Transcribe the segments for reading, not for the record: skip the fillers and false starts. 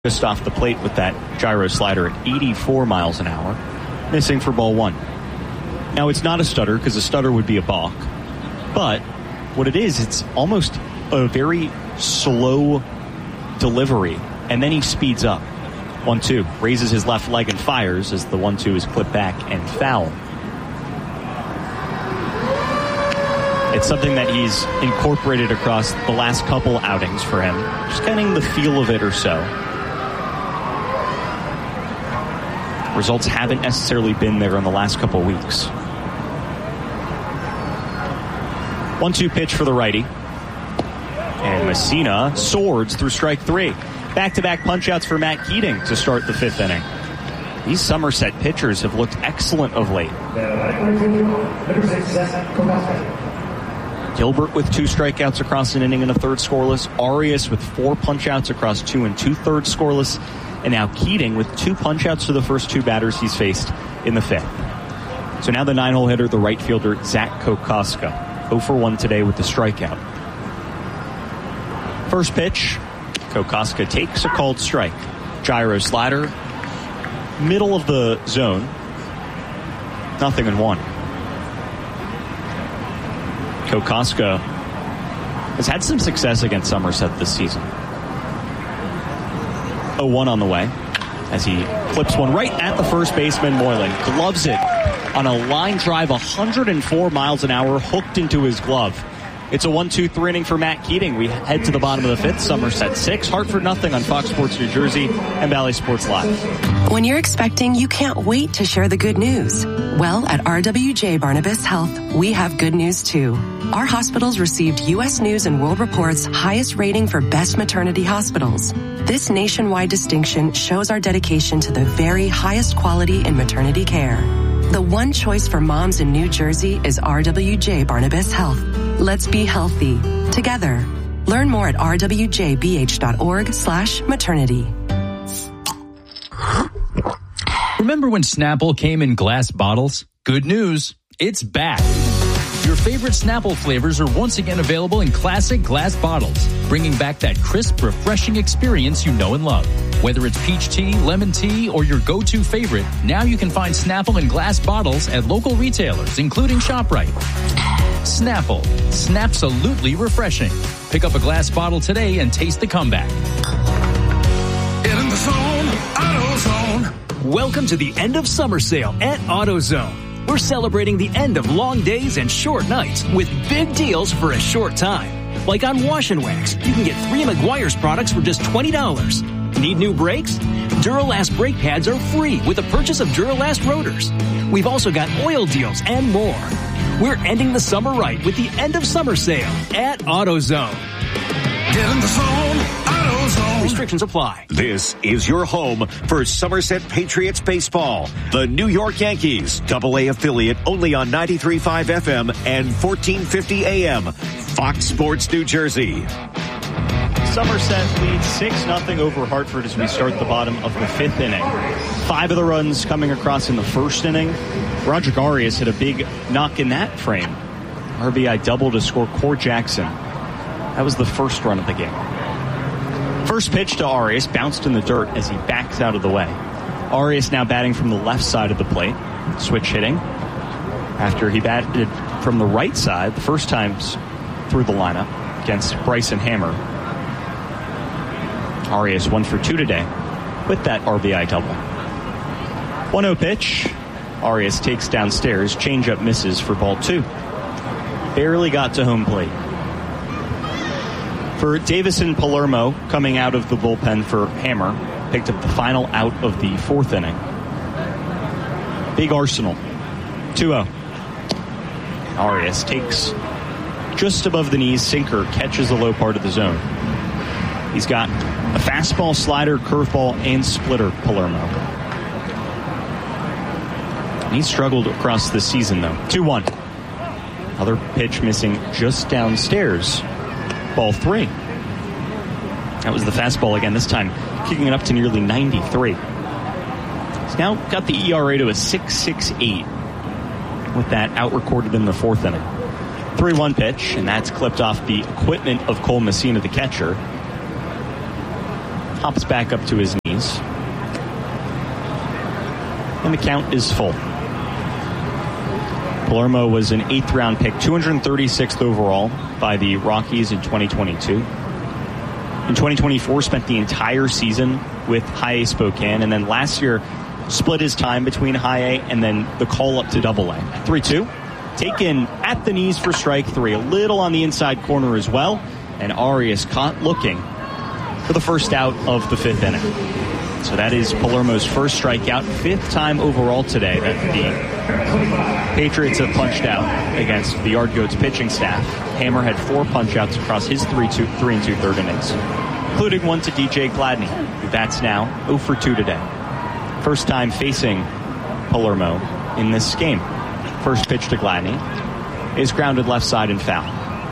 just off the plate with that gyro slider at 84 miles an hour, missing for ball one. Now, it's not a stutter because a stutter would be a balk, but what it is, it's almost a very slow delivery, and then he speeds up. 1-2, raises his left leg and fires as the 1-2 is clipped back and foul. It's something that he's incorporated across the last couple outings for him, just getting the feel of it or so. Results haven't necessarily been there in the last couple weeks. 1-2 pitch for the righty. And Messina swords through strike three. Back-to-back punch-outs for Matt Keating to start the fifth inning. These Somerset pitchers have looked excellent of late. Gilbert with 2 strikeouts across an inning and a third scoreless. Arias with 4 punch-outs across 2 2/3 scoreless. And now Keating with 2 punch-outs to the first 2 batters he's faced in the fifth. So now the 9-hole hitter, the right fielder, Zach Kokoska. 0 for 1 today with the strikeout. First pitch, Kokoska takes a called strike. Gyro slider, middle of the zone. 0-1. Kokoska has had some success against Somerset this season. 0-1 on the way as he flips one right at the first baseman, Moylan. Gloves it on a line drive, 104 miles an hour, hooked into his glove. It's a 1-2-3 inning for Matt Keating. We head to the bottom of the fifth. Somerset 6, Hartford nothing on Fox Sports New Jersey and Valley Sports Live. When you're expecting, you can't wait to share the good news. Well, at RWJ Barnabas Health, we have good news too. Our hospitals received U.S. News and World Report's highest rating for best maternity hospitals. This nationwide distinction shows our dedication to the very highest quality in maternity care. The one choice for moms in New Jersey is RWJ Barnabas Health. Let's be healthy together. Learn more at rwjbh.org/maternity. Remember when Snapple came in glass bottles? Good news, it's back. Your favorite Snapple flavors are once again available in classic glass bottles, bringing back that crisp, refreshing experience you know and love. Whether it's peach tea, lemon tea, or your go-to favorite, now you can find Snapple in glass bottles at local retailers, including ShopRite. Snapple. Snapsolutely refreshing. Pick up a glass bottle today and taste the comeback. In the zone, AutoZone. Welcome to the end of summer sale at AutoZone. We're celebrating the end of long days and short nights with big deals for a short time. Like on Wash and Wax, you can get 3 Meguiar's products for just $20. Need new brakes? Duralast brake pads are free with the purchase of Duralast rotors. We've also got oil deals and more. We're ending the summer right with the end of summer sale at AutoZone. Get in the zone, AutoZone. Restrictions apply. This is your home for Somerset Patriots baseball. The New York Yankees, AA affiliate, only on 93.5 FM and 1450 AM. Fox Sports New Jersey. Somerset leads 6-0 over Hartford as we start the bottom of the fifth inning. 5 of the runs coming across in the first inning. Roger Arias hit a big knock in that frame. RBI double to score Core Jackson. That was the first run of the game. First pitch to Arias, bounced in the dirt as he backs out of the way. Arias now batting from the left side of the plate. Switch hitting. After he batted from the right side the first time through the lineup against Bryson Hammer. Arias 1 for 2 today with that RBI double. 1-0 pitch. Arias takes downstairs. Changeup misses for ball 2. Barely got to home plate. For Davison Palermo, coming out of the bullpen for Hammer, picked up the final out of the 4th inning. Big Arsenal. 2-0. Arias takes just above the knees, sinker, catches the low part of the zone. He's got a fastball, slider, curveball, and splitter, Palermo. And he's struggled across the season, though. 2-1. Another pitch missing just downstairs. Ball 3. That was the fastball again, this time kicking it up to nearly 93. He's now got the ERA to a 6.68 with that out recorded in the 4th inning. 3-1 pitch, and that's clipped off the equipment of Cole Messina, the catcher. hops back up to his knees. And the count is full. Palermo was an 8th round pick, 236th overall by the Rockies in 2022. In 2024, spent the entire season with High A Spokane, and then last year split his time between High A and then the call up to Double A. 3-2. Taken at the knees for strike 3, a little on the inside corner as well, and Arias caught looking for the first out of the 5th inning. So that is Palermo's first strikeout, 5th time overall today that the Patriots have punched out against the Yard Goats pitching staff. Hammer had 4 punch-outs across his 3 and 2/3 innings, including one to DJ Gladney, who bats now 0 for 2 today. First time facing Palermo in this game. First pitch to Gladney is grounded left side and foul.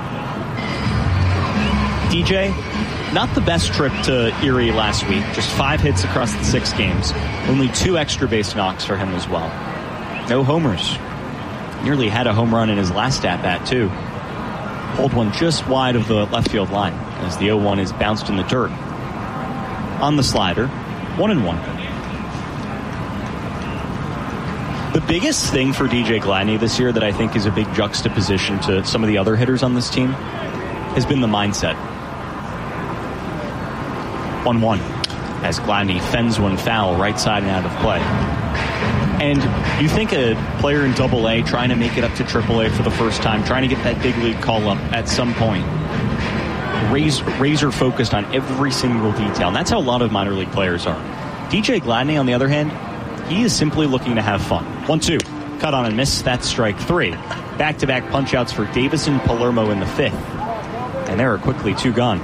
DJ, not the best trip to Erie last week. Just 5 hits across the 6 games. Only 2 extra base knocks for him as well. No homers. Nearly had a home run in his last at-bat, too. Pulled one just wide of the left field line as the 0-1 is bounced in the dirt. On the slider, 1-1. The biggest thing for DJ Gladney this year that I think is a big juxtaposition to some of the other hitters on this team has been the mindset. 1-1 as Gladney fends one foul right side and out of play. And you think a player in Double A trying to make it up to Triple A for the first time, trying to get that big league call up at some point, razor focused on every single detail. And that's how a lot of minor league players are. DJ Gladney, on the other hand, he is simply looking to have fun. 1-2, cut on and miss. That's strike 3. Back-to-back punch-outs for Davison Palermo in the 5th. And there are quickly 2 gone.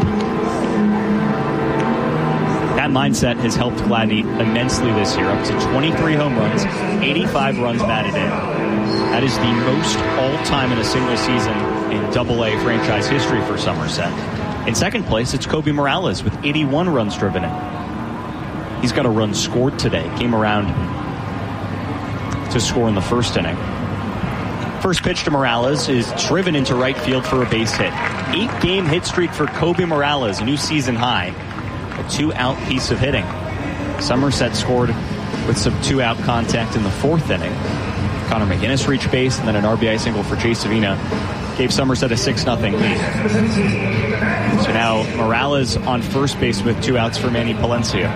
That mindset has helped Gladney immensely this year, up to 23 home runs, 85 runs batted in. That is the most all-time in a single season in Double-A franchise history for Somerset. In second place, it's Kobe Morales with 81 runs driven in. He's got a run scored today. Came around to score in the 1st inning. First pitch to Morales is driven into right field for a base hit. 8-game hit streak for Kobe Morales, a new season high. A 2-out piece of hitting. Somerset scored with some 2-out contact in the 4th inning. Connor McGinnis reached base, and then an RBI single for Jay Savina gave Somerset a 6-0 lead. So now Morales on first base with 2 outs for Manny Palencia.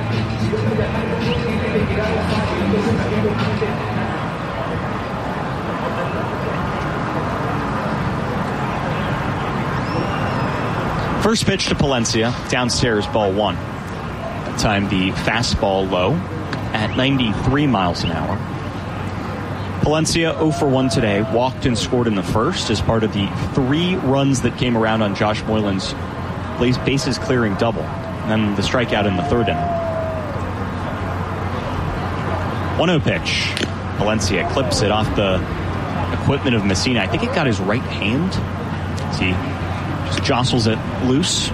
First pitch to Palencia, downstairs, ball 1. That time the fastball low at 93 miles an hour. Palencia 0 for 1 today, walked and scored in the 1st as part of the 3 runs that came around on Josh Moylan's bases clearing double, and then the strikeout in the 3rd inning. 1-0 pitch. Palencia clips it off the equipment of Messina. I think it got his right hand. See. Jostles it loose.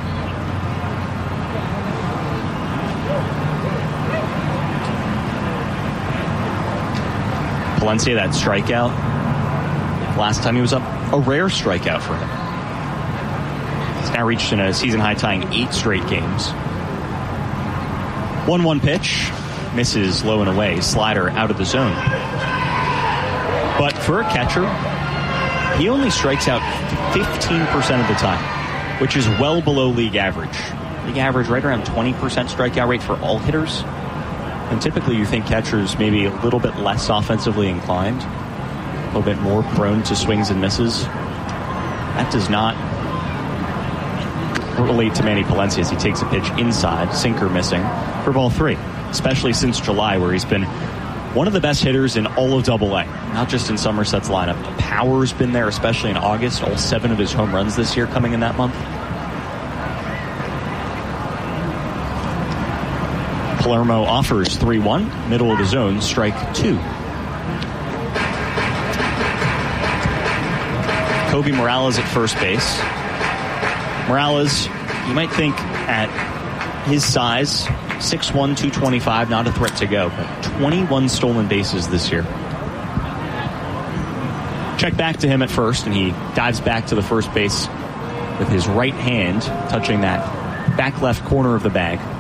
Palencia, that strikeout. Last time he was up, a rare strikeout for him. He's now reached in a season-high tying 8 straight games. 1-1 pitch. Misses low and away. Slider out of the zone. But for a catcher, he only strikes out 15% of the time, which is well below league average. League average right around 20% strikeout rate for all hitters. And typically you think catchers maybe a little bit less offensively inclined, a little bit more prone to swings and misses. That does not relate to Manny Palencia as he takes a pitch inside, sinker missing for ball 3, especially since July, where he's been one of the best hitters in all of Double-A, not just in Somerset's lineup. The power's been there, especially in August. All 7 of his home runs this year coming in that month. Palermo offers 3-1, middle of the zone, strike 2. Kobe Morales at first base. Morales, you might think at his size, 6'1", 225, not a threat to go, but 21 stolen bases this year. Check back to him at first, and he dives back to the first base with his right hand touching that back left corner of the bag.